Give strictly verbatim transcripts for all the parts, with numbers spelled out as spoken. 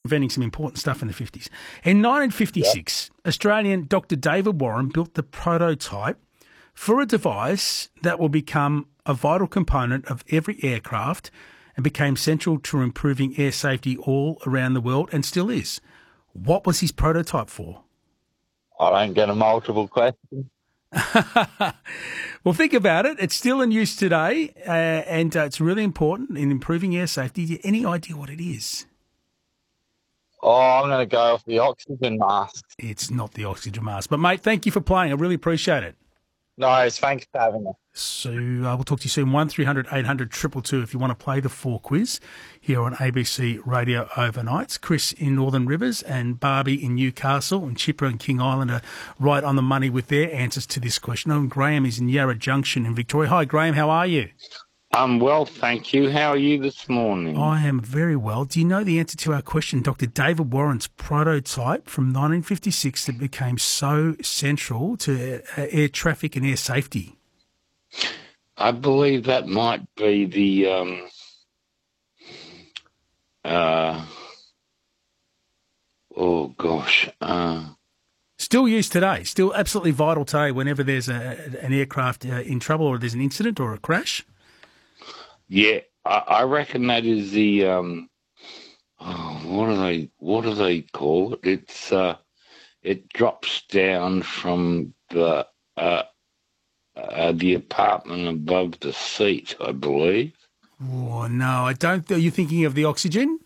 inventing some important stuff in the fifties. In nineteen fifty-six, yep. Australian Doctor David Warren built the prototype for a device that will become a vital component of every aircraft and became central to improving air safety all around the world and still is. What was his prototype for? I don't get a multiple question. Well, think about it. It's still in use today, uh, and uh, it's really important in improving air safety. Do you have any idea what it is? Oh, I'm going to go off the oxygen mask. It's not the oxygen mask. But, mate, thank you for playing. I really appreciate it. No, thanks for having me. So I uh, will talk to you soon. one three hundred eight hundred two two two if you want to play the four quiz here on A B C Radio Overnights. Chris in Northern Rivers and Barbie in Newcastle and Chipper and King Island are right on the money with their answers to this question. And Graham is in Yarra Junction in Victoria. Hi, Graham. How are you? I'm well, thank you. How are you this morning? I am very well. Do you know the answer to our question? Doctor David Warren's prototype from nineteen fifty-six that became so central to air traffic and air safety. I believe that might be the um, uh, oh gosh, uh, still used today. Still absolutely vital today. Whenever there's a, an aircraft uh, in trouble or there's an incident or a crash. Yeah, I, I reckon that is the um, oh, what do they what do they call it? It's uh, it drops down from the uh, uh, the apartment above the seat, I believe. Oh no, I don't. Are you thinking of the oxygen?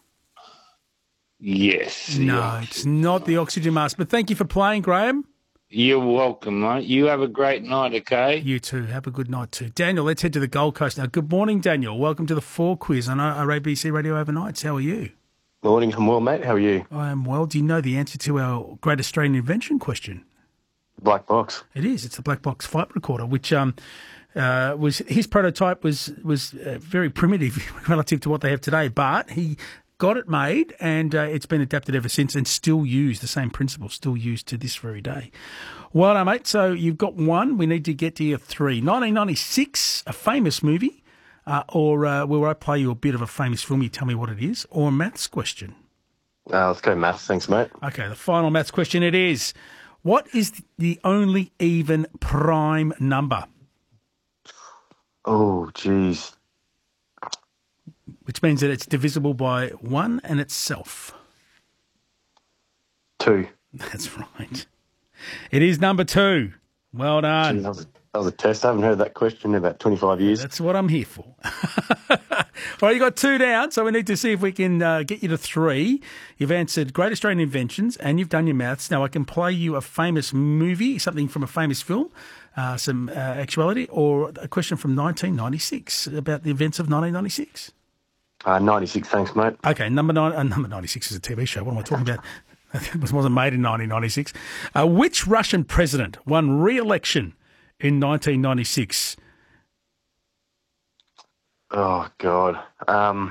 Yes. No, oxygen. It's not the oxygen mask. But thank you for playing, Graham. You're welcome, mate. You have a great night, okay? You too. Have a good night too. Daniel, let's head to the Gold Coast now. Good morning, Daniel. Welcome to the four quiz on our A B C Radio Overnights. How are you? Morning. I'm well, mate. How are you? I am well. Do you know the answer to our Great Australian Invention question? Black box. It is. It's the black box flight recorder, which um, uh, was his prototype was was uh, very primitive relative to what they have today, but he got it made, and uh, it's been adapted ever since and still used. The same principle still used to this very day. Well done, mate. So you've got one. We need to get to your three. nineteen ninety-six, a famous movie, uh, or uh, will I play you a bit of a famous film? You tell me what it is, or a maths question? Uh, let's go maths. Thanks, mate. Okay, the final maths question it is. What is the only even prime number? Oh, geez. Which means that it's divisible by one and itself. Two. That's right. It is number two. Well done. Gee, that, was a, that was a test. I haven't heard that question in about twenty-five years. That's what I'm here for. Well, you got two down, so we need to see if we can uh, get you to three. You've answered Great Australian Inventions and you've done your maths. Now I can play you a famous movie, something from a famous film, uh, some uh, actuality, or a question from nineteen ninety-six about the events of nineteen ninety-six. Uh, ninety-six, thanks, mate. Okay, number nine. Uh, number ninety-six is a T V show. What am I talking about? It wasn't made in nineteen ninety-six. Uh, which Russian president won re-election in nineteen ninety-six? Oh, God. Um,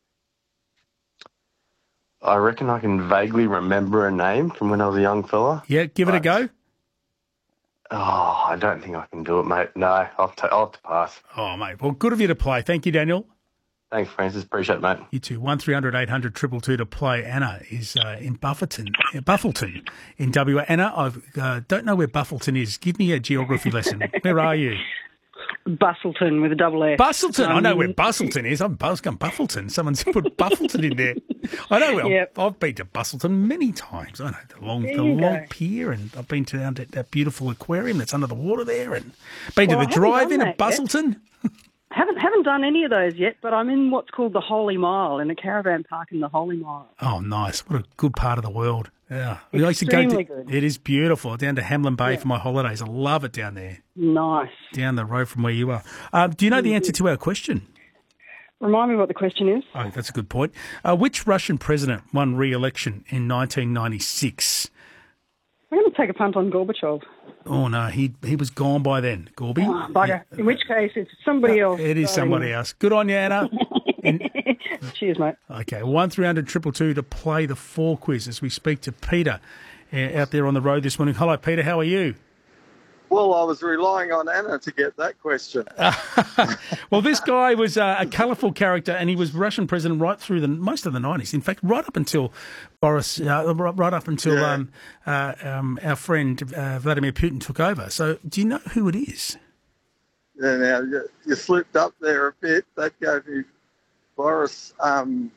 I reckon I can vaguely remember a name from when I was a young fella. Yeah, give it a go. Oh, I don't think I can do it, mate. No, I'll, t- I'll have to pass. Oh, mate. Well, good of you to play. Thank you, Daniel. Thanks, Francis. Appreciate it, mate. You too. one three hundred eight hundred two two two to play. Anna is uh, in Bufferton, uh, Buffleton in W A. Anna, I uh, don't know where Buffleton is. Give me a geography lesson. Where are you? Bustleton with a double S. Bustleton. Um, I know where Bustleton is. I'm Buscom Buffleton. Someone's put Buffleton in there. I know where Yep. I've been to Bustleton many times. I know the long, There the you long go. pier, and I've been to down to that beautiful aquarium that's under the water there, and been Well, to I the haven't drive-in done at that yet. Bustleton. Haven't haven't done any of those yet, but I'm in what's called the Holy Mile, in a caravan park in the Holy Mile. Oh, nice. What a good part of the world. Yeah. We used to go Extremely to, good. It is beautiful. Down to Hamlin Bay Yeah. for my holidays. I love it down there. Nice. Down the road from where you are. Uh, do you know the answer to our question? Remind me what the question is. Oh, that's a good point. Uh, which Russian president won re-election in nineteen ninety-six? I'm going to take a punt on Gorbachev. Oh, no, he he was gone by then, Gorby. Oh, bugger. In which case, it's somebody else. It is somebody else. Good on you, Anna. In- Cheers, mate. Okay, one three hundred two two two to play the four quiz as we speak to Peter uh, out there on the road this morning. Hello, Peter. How are you? Well, I was relying on Anna to get that question. Well, this guy was uh, a colourful character, and he was Russian president right through the most of the nineties. In fact, right up until Boris, uh, right up until Yeah. um, uh, um, our friend uh, Vladimir Putin took over. So, do you know who it is? Yeah, now you, you slipped up there a bit. That gave me Boris. Um,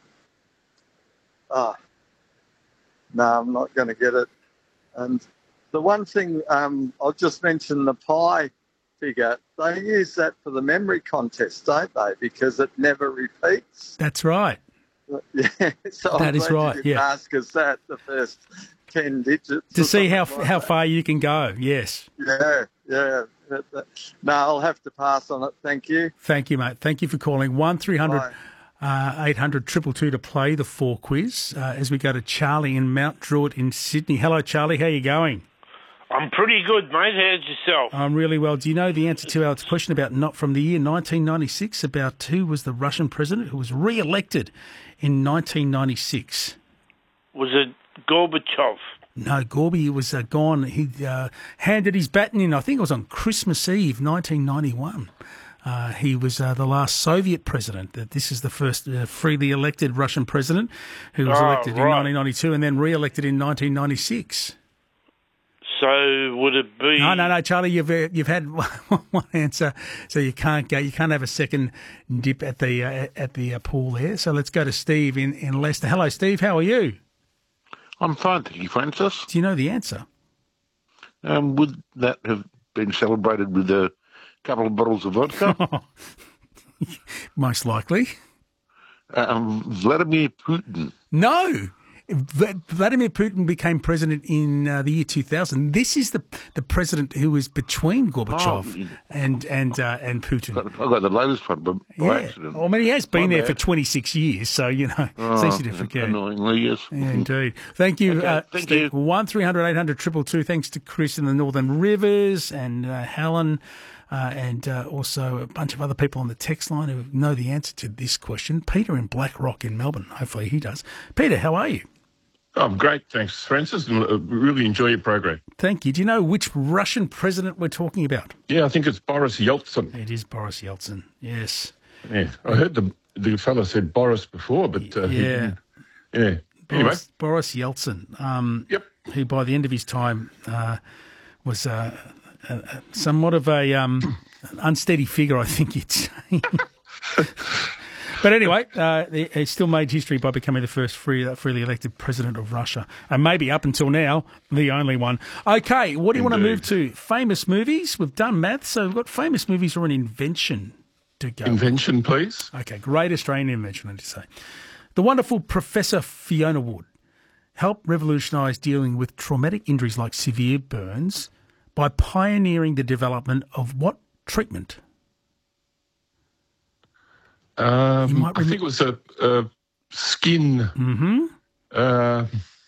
ah, no, I'm not going to get it. And the one thing um, I'll just mention the pi figure. They use that for the memory contest, don't they? Because it never repeats. That's right. Yeah, so That I'm is glad right, You didn't yeah. ask us that the first ten digits To or see how something like how that. far you can go. Yes. Yeah, yeah. That- that- No, I'll have to pass on it. Thank you. Thank you, mate. Thank you for calling one three hundred Bye. uh, eight hundred two two two to play the four quiz. Uh, as we go to Charlie in Mount Druitt in Sydney. Hello, Charlie. How are you going? I'm pretty good, mate. How's yourself? I'm really well. Do you know the answer to our question about not from the year nineteen ninety-six, about who was the Russian president who was re-elected in nineteen ninety-six? Was it Gorbachev? No, Gorby was uh, gone. He uh, handed his baton in, I think it was on Christmas Eve, nineteen ninety-one. Uh, he was uh, the last Soviet president. Uh, This is the first uh, freely elected Russian president who was Oh, elected in right. nineteen ninety-two and then re-elected in nineteen ninety-six. So would it be? No, no, no, Charlie. You've uh, you've had one answer, so you can't go. You can't have a second dip at the uh, at the uh, pool there. So let's go to Steve in, in Leicester. Hello, Steve. How are you? I'm fine, thank you, Francis. Do you know the answer? Um, would that have been celebrated with a couple of bottles of vodka? Most likely. um, Vladimir Putin. No. V- Vladimir Putin became president in uh, the year two thousand. This is the the president who was between Gorbachev Oh. and and uh, and Putin. I got the latest one by, by Yeah. accident. Well, I mean, he has been My there for bad. twenty-six years, so, you know, it's Oh, easy to forget. Annoyingly, yes. Yeah, indeed. Thank you, Okay, uh, thank Steve. you. one three hundred eight hundred two two two. Thanks to Chris in the Northern Rivers and uh, Helen uh, and uh, also a bunch of other people on the text line who know the answer to this question. Peter in Blackrock in Melbourne. Hopefully he does. Peter, how are you? I'm great, thanks, Francis, and uh, really enjoy your program. Thank you. Do you know which Russian president we're talking about? Yeah, I think it's Boris Yeltsin. It is Boris Yeltsin, yes. Yeah, I heard the the fellow said Boris before, but uh, he Yeah. didn't. yeah. Anyway, Boris, Boris Yeltsin, um, Yep. who by the end of his time uh, was uh, uh, somewhat of a um, an unsteady figure, I think you'd say. But anyway, uh, he he still made history by becoming the first free, uh, freely elected president of Russia. And maybe up until now, the only one. Okay, what do you want to Indeed. move to? Famous movies? We've done maths, so we've got famous movies or an invention to go. invention, please. Okay, great Australian invention, I'd say. The wonderful Professor Fiona Wood helped revolutionise dealing with traumatic injuries like severe burns by pioneering the development of what treatment? Um, You might I rem- think it was a, a skin. Mm-hmm. Uh,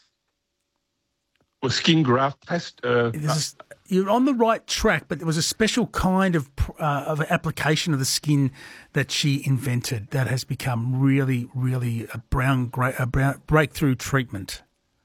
or skin graft test. Uh, This is, you're on the right track, but there was a special kind of pr- uh, of application of the skin that she invented that has become really, really a brown, gra- a brown breakthrough treatment.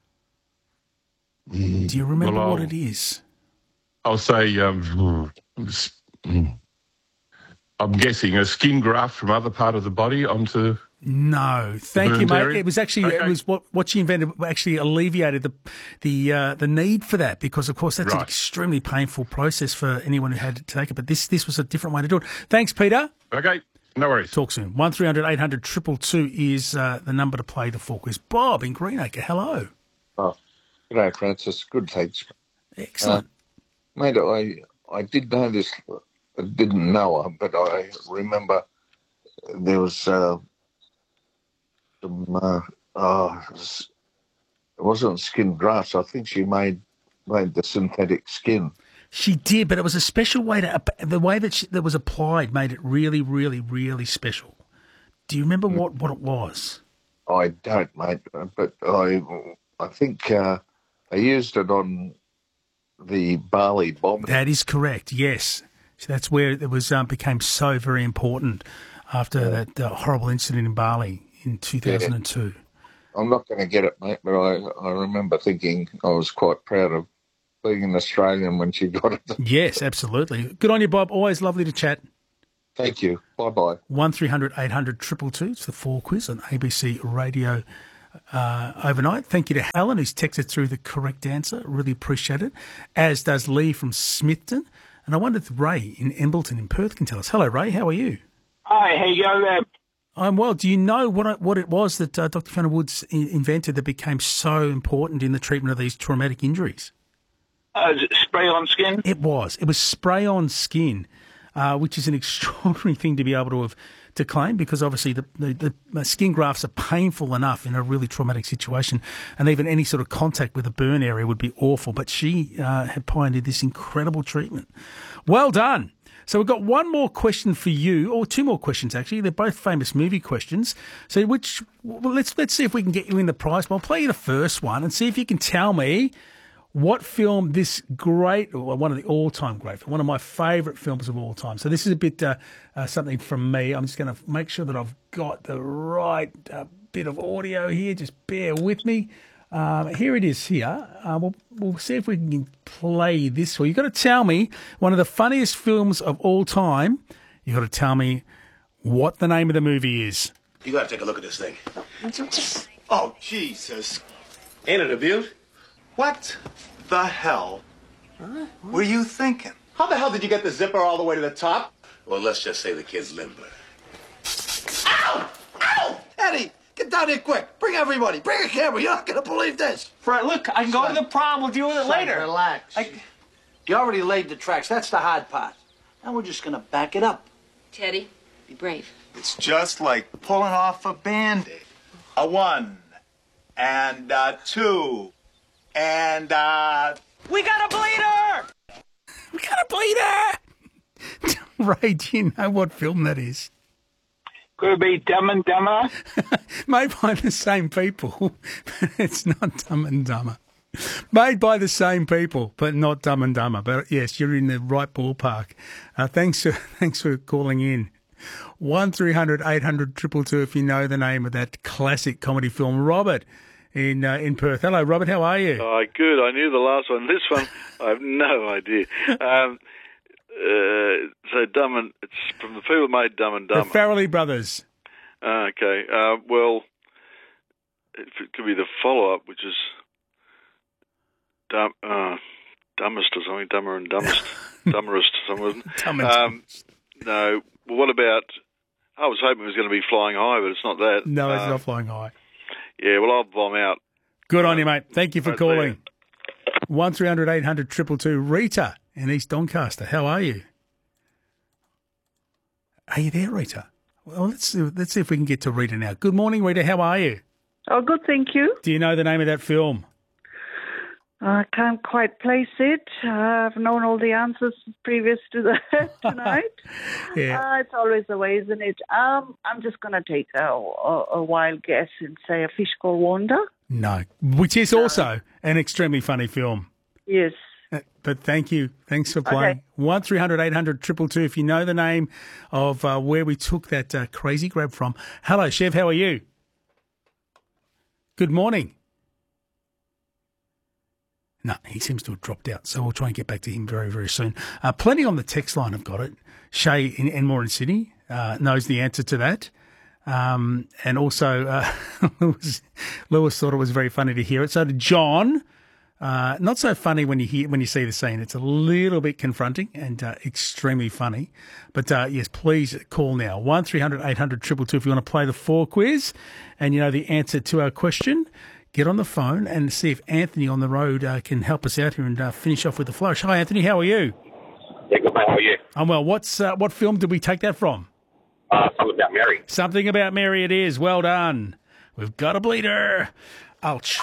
Do you remember Well, what I'll- it is? I'll say. Um, s- mm. I'm guessing a skin graft from other part of the body onto. No, thank you, Burnt mate. area? It was actually it Okay. was what what she invented actually alleviated the the uh, the need for that because of course that's an Right. extremely painful process for anyone who had to take it. But this this was a different way to do it. Thanks, Peter. Okay, no worries. Talk soon. One three hundred eight hundred triple two is uh, the number to play the four quiz. Bob in Greenacre. Hello. Oh, g'day, Francis. Good, thanks. Excellent. Mate, I I did know this, I didn't know her, but I remember there was uh, some, uh, oh, it was- it wasn't skin grafts. I think she made made the synthetic skin. She did, but it was a special way to the way that she, that was applied made it really, really, really special. Do you remember what, what it was? I don't, mate, but I I think uh, they used it on the Bali bombing. That is correct. Yes, so that's where it was um, became so very important after that uh, horrible incident in Bali in two thousand two. I'm not going to get it, mate, but I, I remember thinking I was quite proud of being an Australian when she got it. Yes, absolutely. Good on you, Bob. Always lovely to chat. Thank you. Bye-bye. one three hundred eight hundred two two two. It's the Four Quiz on A B C Radio uh, overnight. Thank you to Helen, who's texted through the correct answer. Really appreciate it. As does Lee from Smithton. And I wonder if Ray in Embleton in Perth can tell us. Hello, Ray. How are you? Hi, how you going there? I'm well. Do you know what it, what it was that uh, Doctor Fiona Woods in, invented that became so important in the treatment of these traumatic injuries? Uh, is it spray on skin? It was. It was spray on skin, uh, which is an extraordinary thing to be able to have to claim, because obviously the, the, the skin grafts are painful enough in a really traumatic situation, and even any sort of contact with a burn area would be awful. But she uh, had pioneered this incredible treatment. Well done. So we've got one more question for you, or two more questions actually. They're both famous movie questions. So which well, let's let's see if we can get you in the prize. I'll play you the first one and see if you can tell me what film this great, or one of the all-time great, one of my favourite films of all time. So this is a bit uh, uh, something from me. I'm just going to make sure that I've got the right uh, bit of audio here. Just bear with me. Um, here it is here. Uh, we'll, we'll see if we can play this. Well, you've got to tell me one of the funniest films of all time. You've got to tell me what the name of the movie is. You got to take a look at this thing. Oh, Jesus. Ain't it a beaut? What the hell huh? were you thinking? How the hell did you get the zipper all the way to the top? Well, let's just say the kid's limber. Ow! Ow! Eddie, get down here quick. Bring everybody. Bring a camera. You're not going to believe this. Fred, look, I can go to the prom. We'll deal with it Son, later. Relax. I... You already laid the tracks. That's the hard part. Now we're just going to back it up. Teddy, be brave. It's just like pulling off a Band-Aid. A one and a two. And, uh... We got a bleeder! We got a bleeder! Ray, do you know what film that is? Could it be Dumb and Dumber? Made by the same people, but it's not Dumb and Dumber. Made by the same people, but not Dumb and Dumber. But yes, you're in the right ballpark. Uh, thanks, for, thanks for calling in. one three hundred eight hundred two two two if you know the name of that classic comedy film. Robert in uh, in Perth. Hello, Robert. How are you? Oh, good. I knew the last one. This one, I have no idea. Um, uh, so Dumb and it's from the people who made Dumb and Dumber. The Farrelly brothers. Uh, okay. Uh, well, it could be the follow-up, which is dumb, uh, dumbest or something. Dumber and dumbest, dumberest or something. Dumb and um, no. Well, what about? I was hoping it was going to be Flying High, but it's not that. No, it's um, not Flying High. Yeah, well, I'll bomb out. Good on you, mate. Thank you for Right calling. one three hundred eight hundred two two two. Rita in East Doncaster. How are you? Are you there, Rita? Well, let's see, let's see if we can get to Rita now. Good morning, Rita. How are you? Oh, good, thank you. Do you know the name of that film? I can't quite place it. Uh, I've known all the answers previous to that tonight. Yeah. Uh, it's always the way, isn't it? Um, I'm just going to take a, a, a wild guess and say A Fish Called Wanda. No, which is also an extremely funny film. Yes. Uh, But thank you. Thanks for playing. Okay. one three hundred eight hundred two two two if you know the name of uh, where we took that uh, crazy grab from. Hello, Chev. How are you? Good morning. No, he seems to have dropped out, so we'll try and get back to him very, very soon. Uh, plenty on the text line have got it. Shay in Enmore in Sydney uh, knows the answer to that. Um, and also, uh, Lewis, Lewis thought it was very funny to hear it. So did John. Uh, not so funny when you hear when you see the scene. It's a little bit confronting and uh, extremely funny. But uh, yes, please call now one three hundred eight hundred two two two if you want to play the four quiz and you know the answer to our question. Get on the phone and see if Anthony on the road uh, can help us out here and uh, finish off with the flourish. Hi, Anthony. How are you? Yeah, good mate. How are you? I'm well. What's uh, what film did we take that from? Uh, something about Mary. Something About Mary. It is. Well done. We've got a bleeder. Ouch.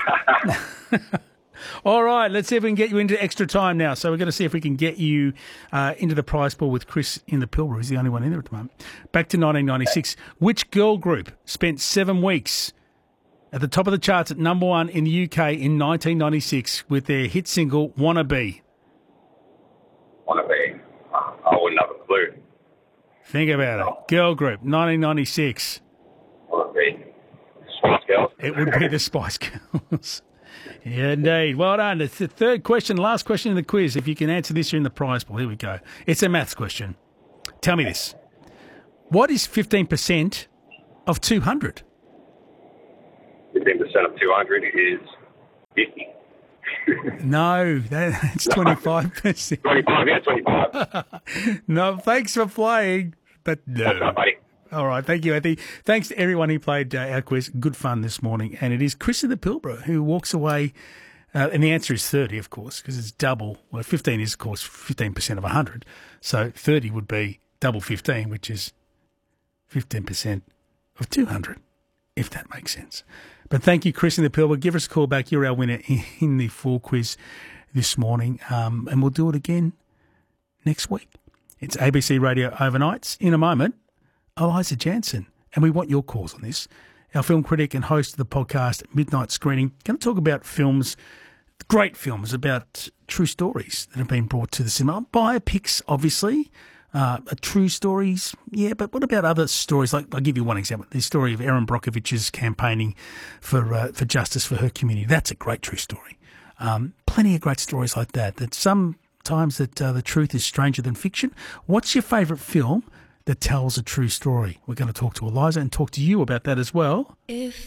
All right, let's see if we can get you into extra time now. So we're going to see if we can get you uh, into the prize pool with Chris in the Pilbara. He's the only one in there at the moment. Back to nineteen ninety-six. Which girl group spent seven weeks at the top of the charts at number one in the U K in nineteen ninety-six with their hit single, Wanna Be? Wanna Be? I wouldn't have a clue. Think about it. Girl group, nineteen ninety-six. Wanna Be? Spice Girls? It would be the Spice Girls. Yeah, indeed. Well done. It's the third question, last question in the quiz. If you can answer this, you're in the prize pool. Here we go. It's a maths question. Tell me this. What is fifteen percent of two hundred? fifteen percent of two hundred is fifty. No, that's twenty-five percent. twenty-five, yeah, twenty-five. No, thanks for playing, but no. What's up, buddy? All right, thank you, Anthony. Thanks to everyone who played uh, our quiz. Good fun this morning. And it is Chris of the Pilbara who walks away, uh, and the answer is thirty, of course, because it's double. Well, fifteen is, of course, fifteen percent of one hundred. So thirty would be double fifteen, which is fifteen percent of two hundred, if that makes sense. But thank you, Chris in the Pilbara. Give us a call back. You're our winner in the full quiz this morning, um, and we'll do it again next week. It's A B C Radio Overnights. In a moment, Eliza Jansen, and we want your calls on this. Our film critic and host of the podcast, Midnight Screening, going to talk about films, great films about true stories that have been brought to the cinema. Biopics, obviously, uh, true stories, yeah, but what about other stories? Like, I'll give you one example, the story of Erin Brockovich's campaigning for uh, for justice for her community. That's a great true story. Um, plenty of great stories like that, that sometimes that uh, the truth is stranger than fiction. What's your favourite film that tells a true story? We're going to talk to Eliza and talk to you about that as well. If